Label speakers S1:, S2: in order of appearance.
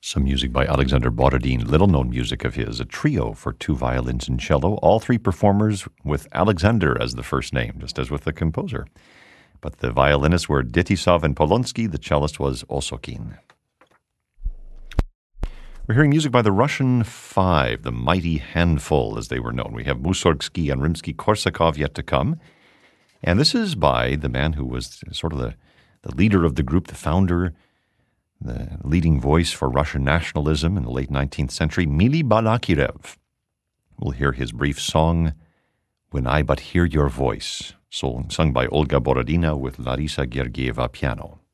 S1: Some music by Alexander Borodin, little-known music of his, a trio for two violins and cello, all three performers with Alexander as the first name, just as with the composer. But the violinists were Detisov and Polonsky, the cellist was Osokin. We're hearing music by the Russian Five, the Mighty Handful, as they were known. We have Mussorgsky and Rimsky-Korsakov yet to come. And this is by the man who was sort of the leader of the group, the founder, the leading voice for Russian nationalism in the late 19th century, Mily Balakirev. We'll hear his brief song, When I But Hear Your Voice, sung by Olga Borodina with Larisa Gergieva piano.